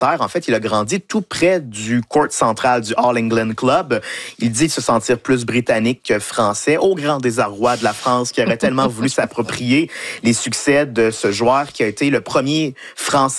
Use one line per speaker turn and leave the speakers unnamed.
En fait, il a grandi tout près du court central du All England Club. Il dit se sentir plus britannique que français, au grand désarroi de la France qui aurait tellement voulu s'approprier les succès de ce joueur qui a été le premier Français